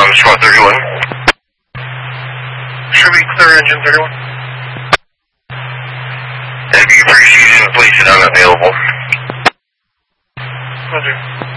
Squad 31. Should we clear engine 31? That'd be appreciated if the place is unavailable. Roger.